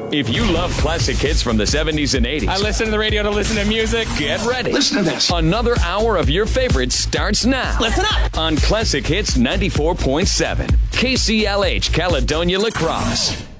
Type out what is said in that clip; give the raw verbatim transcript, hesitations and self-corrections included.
If you love classic hits from the seventies and eighties, I listen to the radio to listen to music. Get ready. Listen to this. Another hour of your favorites starts now. Listen up. On Classic Hits ninety-four point seven, K C L H Caledonia La Crosse.